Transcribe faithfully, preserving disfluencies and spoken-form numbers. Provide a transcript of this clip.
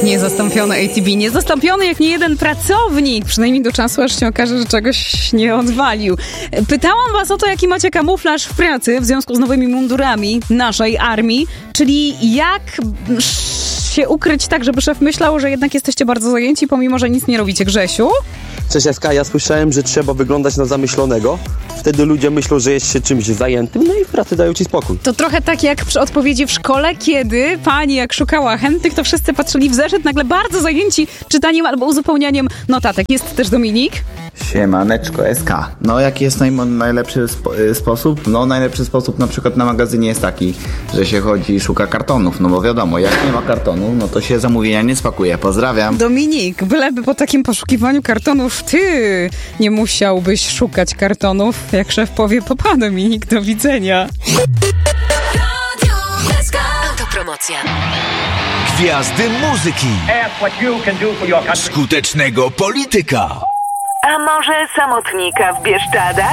Niezastąpiony A T B, niezastąpiony jak nie jeden pracownik, przynajmniej do czasu, aż się okaże, że czegoś nie odwalił. Pytałam was o to, jaki macie kamuflaż w pracy w związku z nowymi mundurami naszej armii, czyli jak się ukryć tak, żeby szef myślał, że jednak jesteście bardzo zajęci, pomimo że nic nie robicie. Grzesiu? Cześć Jaska, ja słyszałem, że trzeba wyglądać na zamyślonego. Wtedy ludzie myślą, że jest się czymś zajętym, no i w pracy dają ci spokój. To trochę tak jak przy odpowiedzi w szkole, kiedy pani jak szukała chętnych, to wszyscy patrzyli w zeszyt, nagle bardzo zajęci czytaniem albo uzupełnianiem notatek. Jest też Dominik. Siemaneczko S K. No jaki jest naj- najlepszy spo- y, sposób? No najlepszy sposób na przykład na magazynie jest taki, że się chodzi i szuka kartonów, no bo wiadomo, jak nie ma kartonu, no to się zamówienia nie spakuje. Pozdrawiam. Dominik, byleby po takim poszukiwaniu kartonów ty nie musiałbyś szukać kartonów. Jak szef powie, popa Dominik, do widzenia. Autopromocja. Gwiazdy muzyki. Skutecznego polityka. A może samotnika w Bieszczadach?